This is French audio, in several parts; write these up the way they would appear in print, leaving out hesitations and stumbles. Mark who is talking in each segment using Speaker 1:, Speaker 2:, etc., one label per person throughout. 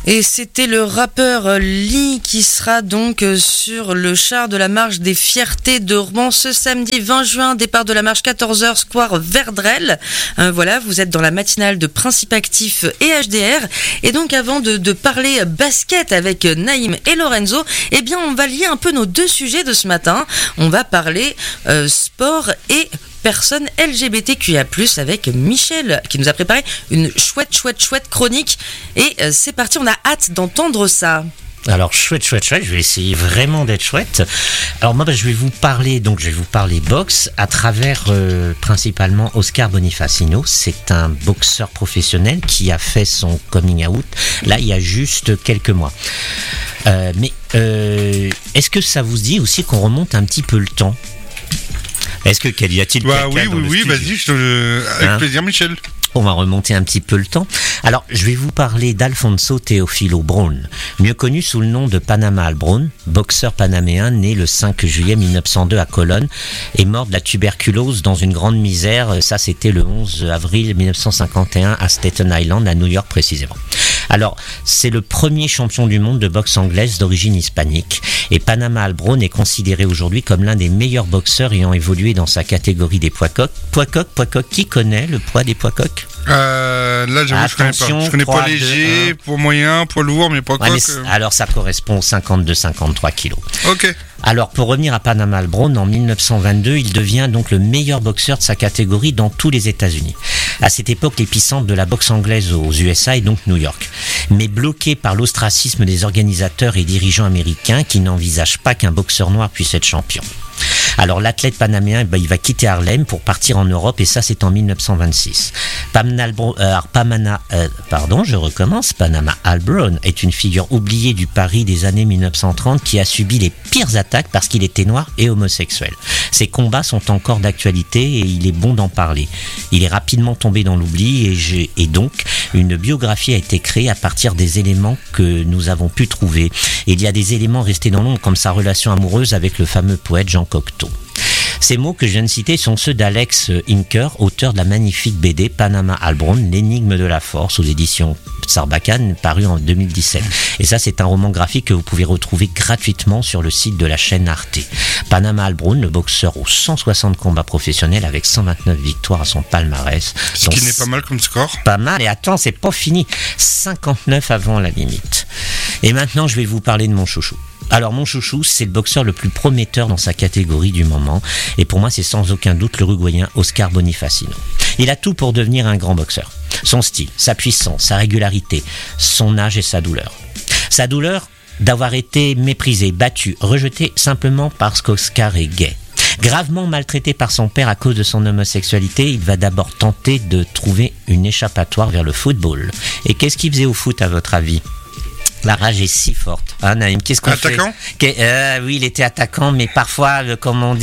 Speaker 1: Et c'était le rappeur Lee qui sera donc sur le char de la marche des fiertés de Rouen ce samedi 20 juin, départ de la marche 14h, square Verdrel. Voilà, vous êtes dans la matinale de Principe Actif et HDR. Et donc avant de parler basket avec Naïm et Lorenzo, eh bien on va lier un peu nos deux sujets de ce matin. On va parler sport et personnes LGBTQIA+, avec Michel, qui nous a préparé une chouette chronique. Et c'est parti, on a hâte d'entendre ça.
Speaker 2: Alors chouette, je vais essayer vraiment d'être chouette. Alors moi je vais vous parler boxe à travers principalement Oscar Bonifacino. C'est un boxeur professionnel qui a fait son coming out là il y a juste quelques mois. Mais est-ce que ça vous dit aussi qu'on remonte un petit peu le temps? Est-ce que y a-t-il quelqu'un dans le studio?
Speaker 3: Vas-y, avec plaisir, Michel.
Speaker 2: On va remonter un petit peu le temps. Alors, je vais vous parler d'Alfonso Teofilo Brown, mieux connu sous le nom de Panama Al Brown, boxeur panaméen né le 5 juillet 1902 à Colonne et mort de la tuberculose dans une grande misère. Ça, c'était le 11 avril 1951 à Staten Island, à New York précisément. Alors, c'est le premier champion du monde de boxe anglaise d'origine hispanique. Et Panama Al Brown est considéré aujourd'hui comme l'un des meilleurs boxeurs ayant évolué dans sa catégorie des poids coqs. Poids coqs, qui connaît le poids des poids coqs?
Speaker 3: Là, j'avoue, je connais pas. Je connais poids léger, poids moyen, poids lourd, mais poids coq.
Speaker 2: Alors, ça correspond aux 52-53 kilos.
Speaker 3: Ok.
Speaker 2: Alors, pour revenir à Panama Al Brown, en 1922, il devient donc le meilleur boxeur de sa catégorie dans tous les États-Unis. À cette époque, l'épicentre de la boxe anglaise aux USA est donc New York. Mais bloqué par l'ostracisme des organisateurs et dirigeants américains qui n'envisagent pas qu'un boxeur noir puisse être champion. Alors l'athlète panaméen, il va quitter Harlem pour partir en Europe et ça c'est en 1926. Panama Al Brown est une figure oubliée du Paris des années 1930 qui a subi les pires attaques parce qu'il était noir et homosexuel. Ses combats sont encore d'actualité et il est bon d'en parler. Il est rapidement tombé dans l'oubli et donc une biographie a été créée à partir des éléments que nous avons pu trouver. Et il y a des éléments restés dans l'ombre comme sa relation amoureuse avec le fameux poète Jean Cocteau. Ces mots que je viens de citer sont ceux d'Alex Inker, auteur de la magnifique BD Panama Al Brown, l'énigme de la force, aux éditions Sarbacane, paru en 2017. Et ça, c'est un roman graphique que vous pouvez retrouver gratuitement sur le site de la chaîne Arte. Panama Al Brown, le boxeur aux 160 combats professionnels avec 129 victoires à son palmarès.
Speaker 3: Ce qui n'est pas mal comme score.
Speaker 2: Pas mal, et attends, c'est pas fini. 59 avant la limite. Et maintenant, je vais vous parler de mon chouchou. Alors mon chouchou, c'est le boxeur le plus prometteur dans sa catégorie du moment. Et pour moi, c'est sans aucun doute l'Uruguayen Oscar Bonifacino. Il a tout pour devenir un grand boxeur. Son style, sa puissance, sa régularité, son âge et sa douleur. Sa douleur d'avoir été méprisé, battu, rejeté simplement parce qu'Oscar est gay. Gravement maltraité par son père à cause de son homosexualité, il va d'abord tenter de trouver une échappatoire vers le football. Et qu'est-ce qu'il faisait au foot à votre avis ? La rage est si forte. Ah, Naïm, qu'est-ce qu'on
Speaker 3: attaquant
Speaker 2: fait? Oui, il était attaquant, mais parfois, alors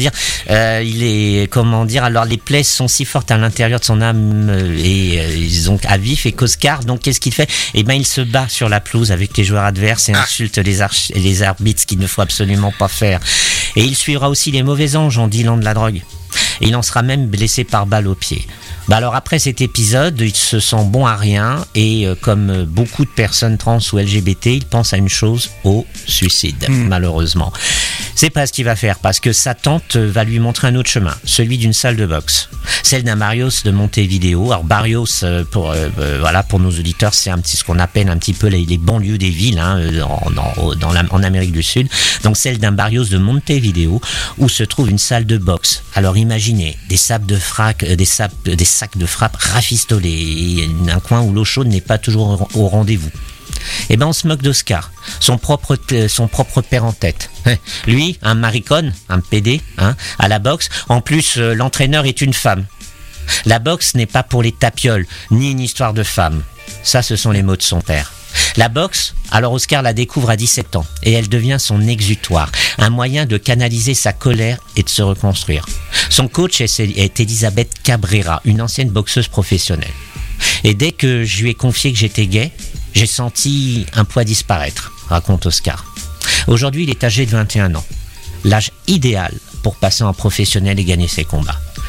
Speaker 2: les plaies sont si fortes à l'intérieur de son âme donc à vif et qu'Oscar, donc qu'est-ce qu'il fait? Il se bat sur la pelouse avec les joueurs adverses et insulte les arbitres, ce qu'il ne faut absolument pas faire. Et il suivra aussi les mauvais anges en dealant de la drogue. Et il en sera même blessé par balle au pied. Alors après cet épisode, il se sent bon à rien et comme beaucoup de personnes trans ou LGBT, il pense à une chose, au suicide, malheureusement. C'est pas ce qu'il va faire parce que sa tante va lui montrer un autre chemin, celui d'une salle de boxe, celle d'un Barrios de Montevideo. Alors Barrios, pour nos auditeurs, c'est ce qu'on appelle un petit peu les banlieues des villes en Amérique du Sud. Donc celle d'un Barrios de Montevideo où se trouve une salle de boxe. Alors imaginez des sacs de frappe rafistolés et un coin où l'eau chaude n'est pas toujours au rendez-vous. On se moque d'Oscar, son propre père en tête. Lui, un maricone, un PD, à la boxe. En plus, l'entraîneur est une femme. La boxe n'est pas pour les tapioles, ni une histoire de femme. Ça, ce sont les mots de son père. La boxe, alors Oscar la découvre à 17 ans et elle devient son exutoire, un moyen de canaliser sa colère et de se reconstruire. Son coach est Elisabeth Cabrera, une ancienne boxeuse professionnelle. Et dès que je lui ai confié que j'étais gay, j'ai senti un poids disparaître, raconte Oscar. Aujourd'hui, il est âgé de 21 ans, l'âge idéal pour passer en professionnel et gagner ses combats.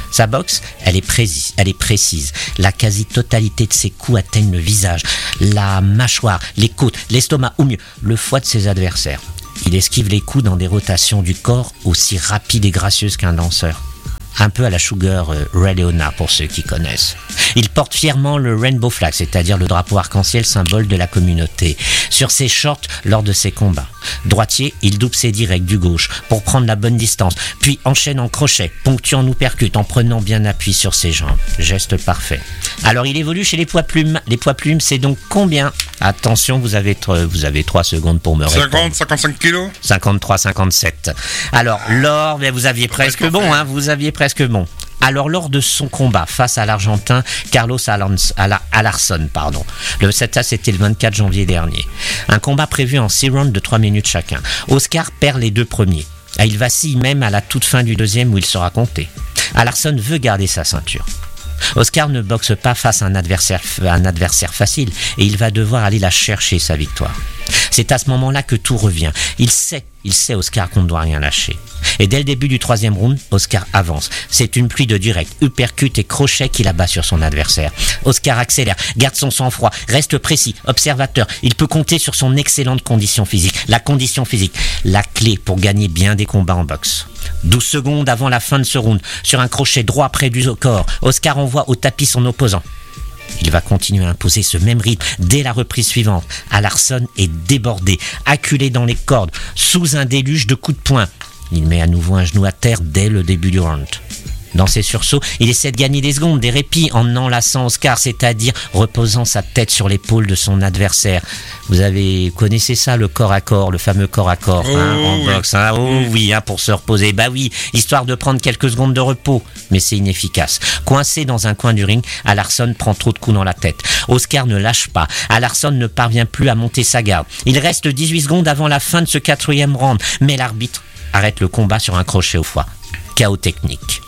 Speaker 2: Sa boxe, elle est précise. La quasi-totalité de ses coups atteignent le visage, la mâchoire, les côtes, l'estomac ou mieux, le foie de ses adversaires. Il esquive les coups dans des rotations du corps aussi rapides et gracieuses qu'un danseur. Un peu à la Sugar Ray Leonard pour ceux qui connaissent. Il porte fièrement le Rainbow Flag, c'est-à-dire le drapeau arc-en-ciel symbole de la communauté, sur ses shorts lors de ses combats. Droitier, il double ses directs du gauche pour prendre la bonne distance, puis enchaîne en crochet, ponctuant ou percute en prenant bien appui sur ses jambes. Geste parfait. Alors il évolue chez les poids plumes. Les poids plumes, c'est donc combien ? Attention, vous avez 3 secondes pour me répondre.
Speaker 3: 50, 55 kilos ?
Speaker 2: 53, 57. Alors, Laure, vous aviez presque bon, hein, vous aviez presque bon. Alors, lors de son combat face à l'Argentin Carlos Alarcón, c'était le 24 janvier dernier. Un combat prévu en 6 rounds de 3 minutes chacun. Oscar perd les 2 premiers. Il vacille même à la toute fin du deuxième où il sera compté. Alarcón veut garder sa ceinture. Oscar ne boxe pas face à un adversaire facile et il va devoir aller la chercher, sa victoire. C'est à ce moment-là que tout revient. Il sait Oscar qu'on ne doit rien lâcher. Et dès le début du 3e round, Oscar avance. C'est une pluie de directs, uppercuts et crochets qu'il abat sur son adversaire. Oscar accélère, garde son sang-froid, reste précis, observateur. Il peut compter sur son excellente condition physique. La condition physique, la clé pour gagner bien des combats en boxe. 12 secondes avant la fin de ce round, sur un crochet droit près du corps, Oscar envoie au tapis son opposant. Il va continuer à imposer ce même rythme dès la reprise suivante. Alarcón est débordé, acculé dans les cordes, sous un déluge de coups de poing. Il met à nouveau un genou à terre dès le début du round. Dans ses sursauts, il essaie de gagner des secondes, des répits en enlaçant Oscar, c'est-à-dire reposant sa tête sur l'épaule de son adversaire. Connaissez ça, le corps à corps, le fameux corps à corps en boxe. Pour se reposer. Histoire de prendre quelques secondes de repos. Mais c'est inefficace. Coincé dans un coin du ring, Alarcón prend trop de coups dans la tête. Oscar ne lâche pas. Alarcón ne parvient plus à monter sa garde. Il reste 18 secondes avant la fin de ce 4e round. Mais l'arbitre arrête le combat sur un crochet au foie. Chaos technique.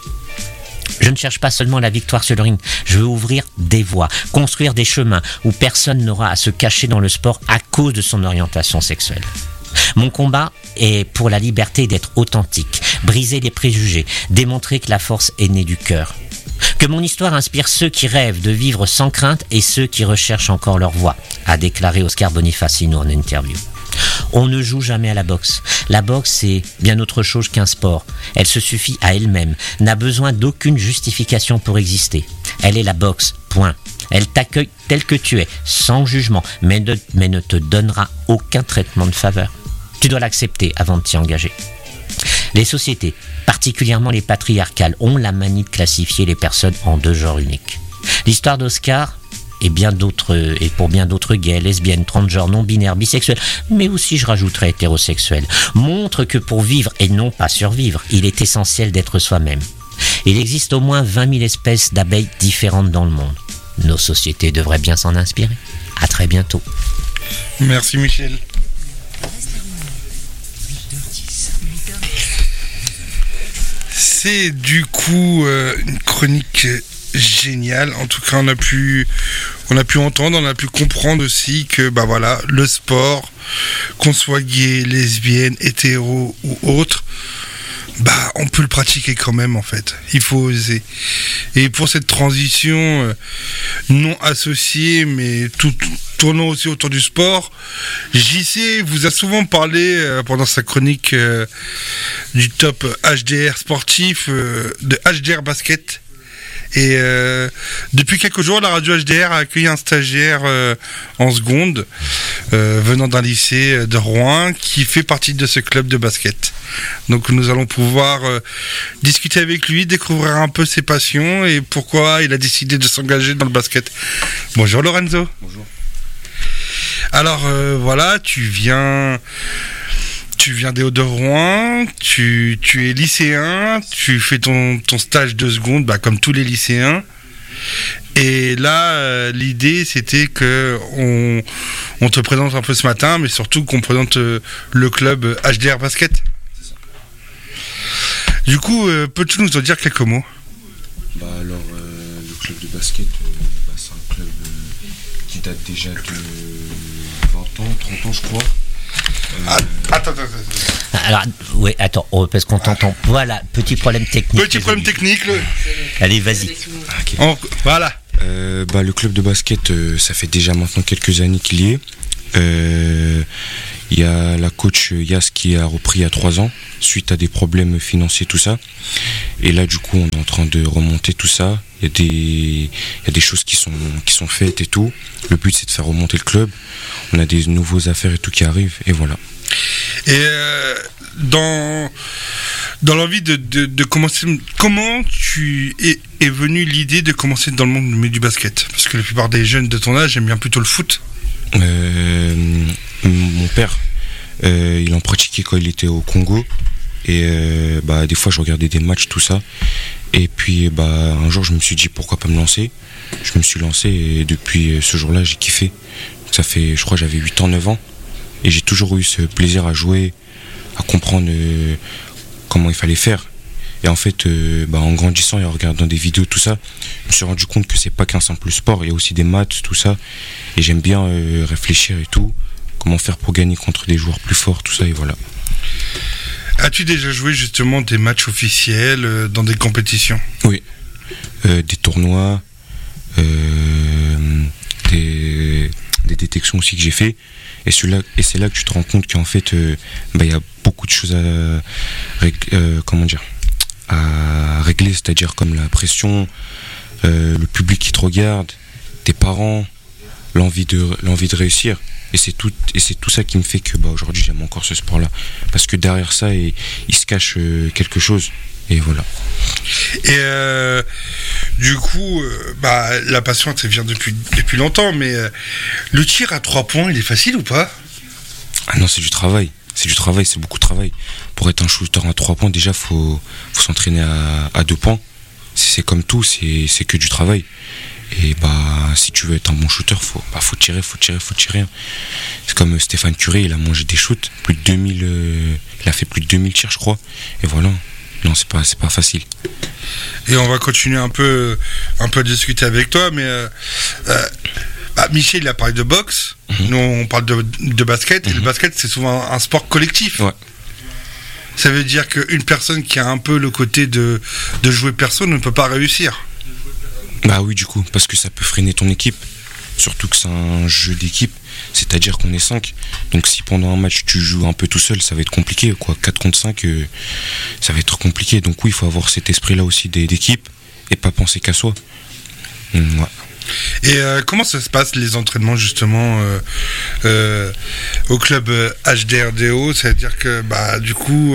Speaker 2: Je ne cherche pas seulement la victoire sur le ring, je veux ouvrir des voies, construire des chemins où personne n'aura à se cacher dans le sport à cause de son orientation sexuelle. Mon combat est pour la liberté d'être authentique, briser les préjugés, démontrer que la force est née du cœur. Que mon histoire inspire ceux qui rêvent de vivre sans crainte et ceux qui recherchent encore leur voie, a déclaré Oscar Bonifacino en interview. On ne joue jamais à la boxe. La boxe, c'est bien autre chose qu'un sport. Elle se suffit à elle-même, n'a besoin d'aucune justification pour exister. Elle est la boxe, point. Elle t'accueille tel que tu es, sans jugement, mais ne te donnera aucun traitement de faveur. Tu dois l'accepter avant de t'y engager. Les sociétés, particulièrement les patriarcales, ont la manie de classifier les personnes en 2 genres uniques. L'histoire d'Oscar et pour bien d'autres gays, lesbiennes, transgenres, non-binaires, bisexuels, mais aussi je rajouterais hétérosexuels, montre que pour vivre et non pas survivre, il est essentiel d'être soi-même. Il existe au moins 20 000 espèces d'abeilles différentes dans le monde. Nos sociétés devraient bien s'en inspirer. À très bientôt.
Speaker 3: Merci Michel. C'est du coup une chronique géniale. En tout cas, on a pu entendre, on a pu comprendre aussi que le sport, qu'on soit gay, lesbienne, hétéro ou autre, on peut le pratiquer quand même en fait. Il faut oser. Et pour cette transition non associée, mais tout tournant aussi autour du sport, JC vous a souvent parlé pendant sa chronique du top HDR sportif, de HDR basket. Et depuis quelques jours, la radio HDR a accueilli un stagiaire en seconde venant d'un lycée de Rouen qui fait partie de ce club de basket. Donc nous allons pouvoir discuter avec lui, découvrir un peu ses passions et pourquoi il a décidé de s'engager dans le basket. Bonjour Lorenzo.
Speaker 4: Bonjour.
Speaker 3: Alors tu viens des Hauts-de-Rouen, tu es lycéen, tu fais ton stage de seconde, comme tous les lycéens. Et là, l'idée, c'était que on te présente un peu ce matin, mais surtout qu'on présente le club HDR Basket.
Speaker 4: C'est ça.
Speaker 3: Du coup, peux-tu nous en dire quelques mots ?
Speaker 4: Le club de basket, c'est un club qui date déjà de 20 ans, 30 ans, je crois.
Speaker 3: Attends.
Speaker 2: Alors, ouais, attends, parce qu'on t'entend. Voilà, petit problème technique.
Speaker 3: Petit problème technique.
Speaker 2: Allez, vas-y.
Speaker 3: Okay. Voilà.
Speaker 4: Le club de basket, ça fait déjà maintenant quelques années qu'il y est. Il y a la coach Yas qui a repris il y a 3 ans suite à des problèmes financiers, tout ça. Et là, du coup, on est en train de remonter tout ça. Il y a des choses qui sont faites et tout. Le but, c'est de faire remonter le club. On a des nouveaux affaires et tout qui arrivent, et voilà.
Speaker 3: Et dans l'envie de commencer, comment tu est venue l'idée de commencer dans le monde du basket? Parce que la plupart des jeunes de ton âge aiment bien plutôt le foot.
Speaker 4: Mon père, il en pratiquait quand il était au Congo. Et des fois, je regardais des matchs, tout ça. Et puis, un jour, je me suis dit pourquoi pas me lancer. Je me suis lancé et depuis ce jour-là, j'ai kiffé. Ça fait, je crois, j'avais 8 ans, 9 ans. Et j'ai toujours eu ce plaisir à jouer, à comprendre comment il fallait faire. Et en fait, en grandissant et en regardant des vidéos, tout ça, je me suis rendu compte que c'est pas qu'un simple sport. Il y a aussi des maths, tout ça. Et j'aime bien réfléchir et tout. Comment faire pour gagner contre des joueurs plus forts, tout ça, et voilà.
Speaker 3: As-tu déjà joué justement des matchs officiels dans des compétitions?
Speaker 4: Oui. Des tournois, des détections aussi que j'ai fait. Et c'est là que tu te rends compte qu'en fait, il y a beaucoup de choses à régler, c'est-à-dire comme la pression, le public qui te regarde, tes parents, l'envie de réussir. Et c'est tout ça qui me fait que aujourd'hui j'aime encore ce sport-là, parce que derrière ça il se cache quelque chose, et voilà.
Speaker 3: Et du coup, la passion ça vient depuis longtemps, mais le tir à 3 points, il est facile ou pas?
Speaker 4: Ah non, c'est du travail, c'est beaucoup de travail. Pour être un shooter à 3 points, déjà faut s'entraîner à 2 points. C'est comme tout, c'est que du travail. Et si tu veux être un bon shooter, faut tirer. C'est comme Stéphane Curé, il a mangé des shoots, plus de 2000, il a fait plus de 2000 tirs, je crois. Et voilà. Non, c'est pas facile.
Speaker 3: Et on va continuer un peu à discuter avec toi, mais Michel, il a parlé de boxe. Nous, on parle de basket. Et le basket, c'est souvent un sport collectif.
Speaker 4: Ouais.
Speaker 3: Ça veut dire qu'une personne qui a un peu le côté de jouer perso ne peut pas réussir.
Speaker 4: Oui, du coup, parce que ça peut freiner ton équipe. Surtout que c'est un jeu d'équipe, c'est-à-dire qu'on est 5. Donc si pendant un match tu joues un peu tout seul, ça va être compliqué, quoi. 4 contre 5, ça va être compliqué. Donc oui, il faut avoir cet esprit-là aussi d'équipe et pas penser qu'à soi. Ouais.
Speaker 3: Et comment ça se passe les entraînements justement au club HDRDO? C'est-à-dire que du coup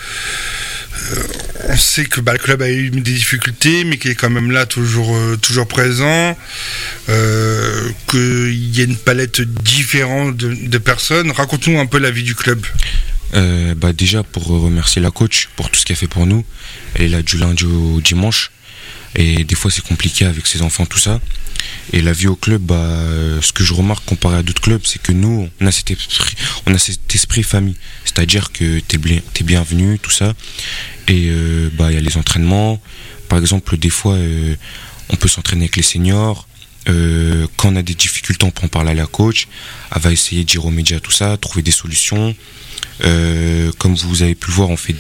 Speaker 3: on sait que le club a eu des difficultés, mais qu'il est quand même là toujours présent, qu'il y a une palette différente de personnes. Raconte-nous un peu la vie du club.
Speaker 4: Déjà pour remercier la coach pour tout ce qu'elle fait pour nous. Elle est là du lundi au dimanche, et des fois c'est compliqué avec ses enfants, tout ça. Et la vie au club, ce que je remarque comparé à d'autres clubs, c'est que nous, on a cet esprit famille. C'est-à-dire que t'es bienvenu, tout ça. Et il y a les entraînements. Par exemple, des fois, on peut s'entraîner avec les seniors. Quand on a des difficultés, on peut en parler à la coach. Elle va essayer d'y remédier à tout ça, trouver des solutions. Comme vous avez pu le voir, on fait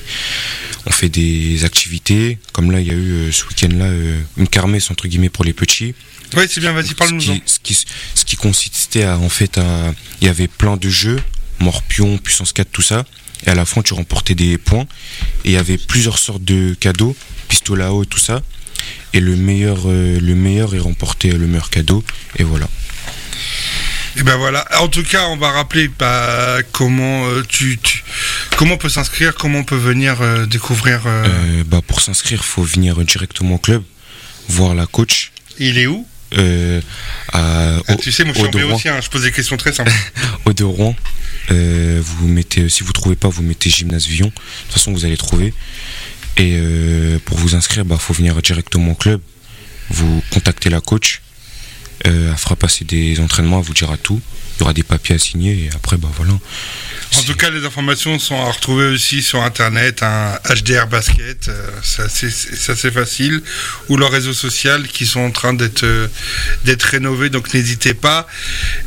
Speaker 4: des activités. Comme là, il y a eu ce week-end-là une kermesse entre guillemets pour les petits.
Speaker 3: Oui, c'est bien, vas-y, parle-nous-en.
Speaker 4: Ce qui consistait il y avait plein de jeux, morpion, puissance 4, tout ça. Et à la fin, tu remportais des points. Et il y avait plusieurs sortes de cadeaux, pistolet à eau et tout ça. Et le meilleur est remporté le meilleur cadeau. Et voilà.
Speaker 3: Et voilà. En tout cas, on va rappeler comment comment on peut s'inscrire, comment on peut venir découvrir.
Speaker 4: Pour s'inscrire, faut venir directement au club, voir la coach.
Speaker 3: Il est où? Tu sais, moi je suis en béotien, je pose des questions très simples.
Speaker 4: Au de Rouen. Vous mettez, si vous trouvez pas, vous mettez Gymnase Villon. De toute façon, vous allez trouver. Et pour vous inscrire, faut venir directement au club. Vous contactez la coach. Elle fera passer des entraînements, elle vous dira tout. Il y aura des papiers à signer et après, voilà.
Speaker 3: En tout cas, les informations sont à retrouver aussi sur internet, HDR Basket, c'est assez facile, ou leurs réseaux sociaux qui sont en train d'être rénovés, donc n'hésitez pas.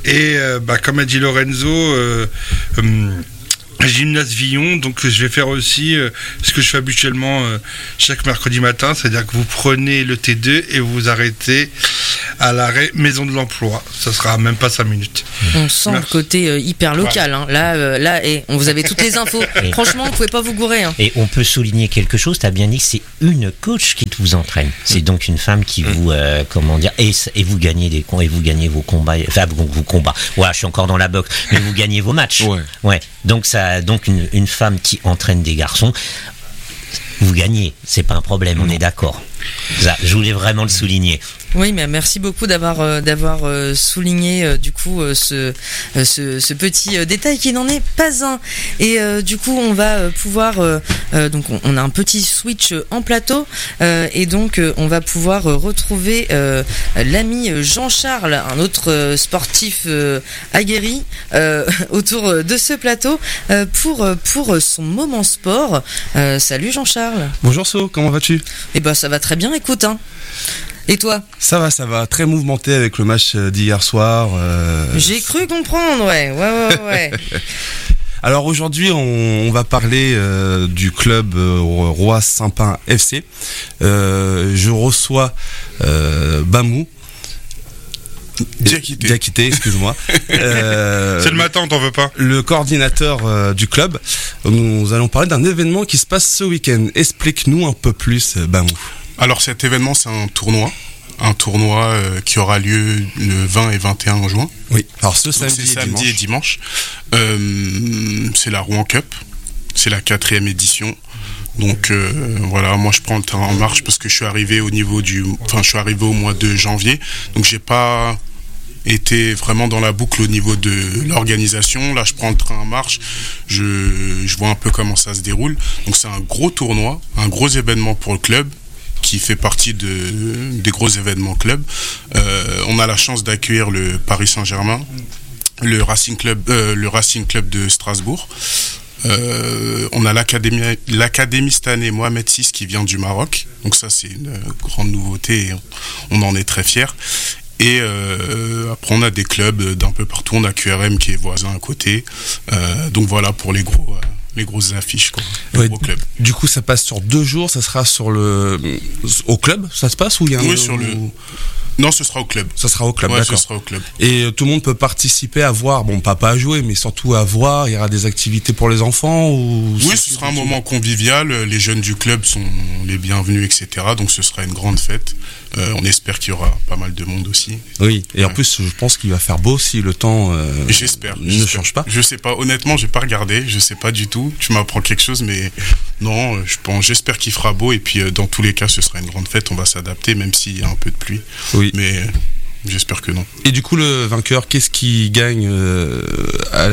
Speaker 3: Et comme a dit Lorenzo, Gymnase Villon, donc je vais faire aussi ce que je fais habituellement chaque mercredi matin, c'est-à-dire que vous prenez le T2 et vous arrêtez à l'arrêt Maison de l'Emploi. Ça sera même pas 5 minutes.
Speaker 1: On sent le côté hyper local. Hein. Là, vous avez toutes les infos. Franchement, vous pouvez pas vous gourer. Hein.
Speaker 2: Et on peut souligner quelque chose. Tu as bien dit que c'est une coach qui vous entraîne. C'est donc une femme qui vous, et vous gagnez et vous gagnez vos combats. Enfin, vos combats. Voilà, je suis encore dans la boxe, mais vous gagnez vos matchs. Ouais. Donc une femme qui entraîne des garçons, vous gagnez. C'est pas un problème. On est d'accord. Ça, je voulais vraiment le souligner.
Speaker 1: Oui, mais merci beaucoup d'avoir souligné du coup ce petit détail qui n'en est pas un. Et du coup, on va pouvoir donc on a un petit switch en plateau et donc on va pouvoir retrouver l'ami Jean-Charles, un autre sportif aguerri autour de ce plateau pour son moment sport. Salut Jean-Charles.
Speaker 5: Bonjour So, comment vas-tu?
Speaker 1: Eh ben ça va très bien, écoute hein. Et toi?
Speaker 5: Ça va, très mouvementé avec le match d'hier soir.
Speaker 1: J'ai cru comprendre, ouais.
Speaker 5: Alors aujourd'hui, on va parler du club Roi Saint-Pin FC. Je reçois Bamou. Diakité, excuse-moi.
Speaker 3: C'est le matin, on t'en veut pas.
Speaker 5: Le coordinateur du club. Nous allons parler d'un événement qui se passe ce week-end. Explique-nous un peu plus, Bamou.
Speaker 6: Alors cet événement, c'est un tournoi qui aura lieu le 20 et 21 juin.
Speaker 5: Oui, alors ce
Speaker 6: samedi et dimanche. C'est la Rouen Cup, c'est la 4e édition. Donc voilà, moi je prends le temps en marche parce que je suis arrivé au mois de janvier, donc j'ai pas été vraiment dans la boucle au niveau de l'organisation. Là je prends le train en marche, je vois un peu comment ça se déroule. Donc c'est un gros tournoi, un gros événement pour le club, qui fait partie des gros événements club. On a la chance d'accueillir le Paris Saint-Germain, le Racing Club de Strasbourg. On a l'académie cette année Mohamed VI qui vient du Maroc. Donc ça c'est une grande nouveauté et on en est très fiers. Et après on a des clubs d'un peu partout. On a QRM qui est voisin à côté. Donc voilà pour les grosses affiches, quoi. Gros club.
Speaker 5: Du coup, ça passe sur 2 jours. Ça sera au club. Ça se passe ou il y a
Speaker 6: Non, ce sera au club.
Speaker 5: Ça sera au club,
Speaker 6: ouais,
Speaker 5: d'accord.
Speaker 6: Ce sera au club.
Speaker 5: Et tout le monde peut participer à voir, bon, pas à jouer, mais surtout à voir. Il y aura des activités pour les enfants ou...
Speaker 6: Oui, ce sera un moment convivial. Les jeunes du club sont les bienvenus, etc. Donc ce sera une grande fête. On espère qu'il y aura pas mal de monde aussi.
Speaker 5: Oui, et en plus, je pense qu'il va faire beau si le temps
Speaker 6: j'espère.
Speaker 5: Ne change pas.
Speaker 6: Je sais pas, honnêtement, j'ai pas regardé, je sais pas du tout. Tu m'apprends quelque chose, mais non, j'espère qu'il fera beau. Et puis dans tous les cas, ce sera une grande fête. On va s'adapter, même s'il y a un peu de pluie.
Speaker 5: Oui.
Speaker 6: Mais j'espère que non.
Speaker 5: Et du coup, le vainqueur, qu'est-ce qui gagne à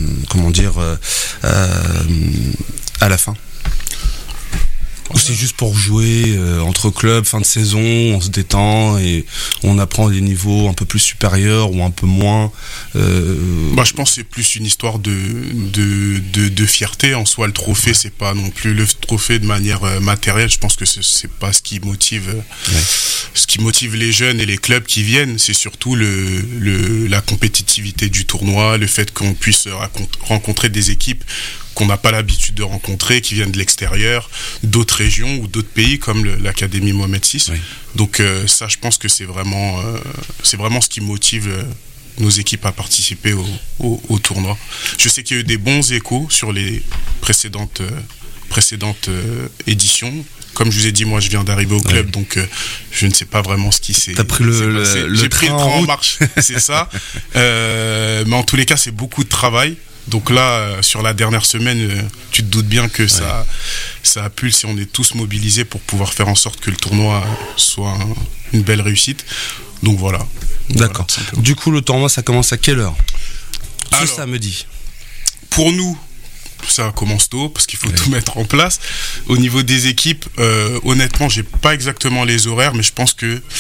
Speaker 5: la fin? Ou c'est juste pour jouer entre clubs, fin de saison, on se détend et on apprend des niveaux un peu plus supérieurs ou un peu moins
Speaker 6: je pense que c'est plus une histoire de fierté. En soi, le trophée, c'est pas non plus le trophée de manière matérielle. Je pense que c'est pas ce qui motive ce qui motive les jeunes et les clubs qui viennent. C'est surtout la compétitivité du tournoi, le fait qu'on puisse rencontrer des équipes qu'on n'a pas l'habitude de rencontrer, qui viennent de l'extérieur, d'autres régions ou d'autres pays comme l'Académie Mohamed VI. Oui. Donc ça, je pense que c'est vraiment ce qui motive nos équipes à participer au tournoi. Je sais qu'il y a eu des bons échos sur les précédentes éditions. Comme je vous ai dit, moi je viens d'arriver au club, donc je ne sais pas vraiment ce qui s'est passé. J'ai pris le train en marche, c'est ça. Mais en tous les cas, c'est beaucoup de travail. Donc là, sur la dernière semaine, tu te doutes bien que ça a pulsé. On est tous mobilisés pour pouvoir faire en sorte que le tournoi soit une belle réussite. Donc voilà.
Speaker 5: D'accord. Voilà, du coup, le tournoi, ça commence à quelle heure? Ce samedi.
Speaker 6: Pour nous, ça commence tôt parce qu'il faut tout mettre en place. Au niveau des équipes, honnêtement, j'ai pas exactement les horaires, mais je pense que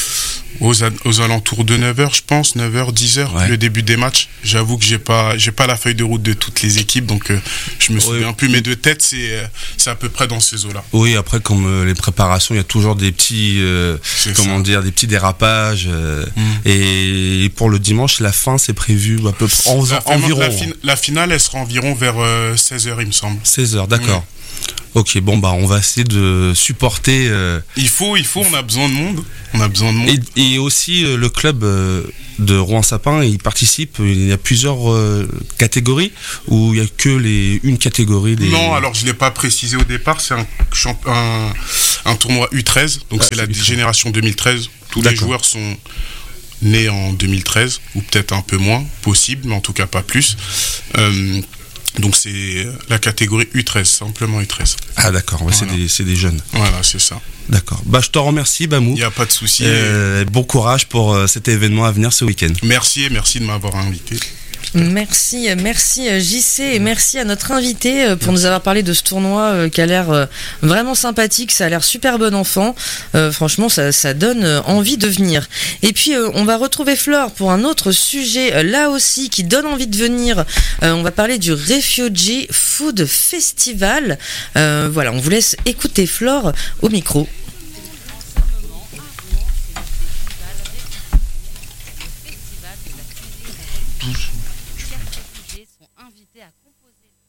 Speaker 6: aux alentours de 9h, je pense, 9h, 10h, le début des matchs. J'avoue que j'ai pas la feuille de route de toutes les équipes, donc je me souviens plus, mais de tête, c'est à peu près dans ces eaux-là.
Speaker 5: Oui, après, comme les préparations, il y a toujours des petits, des petits dérapages. Et pour le dimanche, la fin, c'est prévu à peu près environ.
Speaker 6: La finale, elle sera environ vers 16h, il me semble.
Speaker 5: 16h, d'accord. Ok, bon, bah, on va essayer de supporter.
Speaker 6: Il faut, on a besoin de monde. On a besoin de monde.
Speaker 5: Et aussi, le club de Rouen-Sapin, il participe. Il y a plusieurs catégories, ou il n'y a que une catégorie des...
Speaker 6: Non, alors je ne l'ai pas précisé au départ. C'est un tournoi U13, donc c'est la génération 2013. Tous les joueurs sont nés en 2013, ou peut-être un peu moins, possible, mais en tout cas pas plus. Donc c'est la catégorie U13, simplement U13.
Speaker 5: Ah d'accord, ouais, voilà. c'est des jeunes.
Speaker 6: Voilà, c'est ça.
Speaker 5: D'accord. Bah je te remercie, Bamou.
Speaker 6: Il n'y a pas de souci.
Speaker 5: Bon courage pour cet événement à venir ce week-end.
Speaker 6: Merci de m'avoir invité.
Speaker 1: Merci JC, et merci à notre invité pour nous avoir parlé de ce tournoi qui a l'air vraiment sympathique, ça a l'air super bon enfant, franchement ça donne envie de venir. Et puis on va retrouver Flore pour un autre sujet là aussi qui donne envie de venir. On va parler du Refugee Food Festival. Voilà, on vous laisse écouter Flore au micro.
Speaker 7: Invités à composer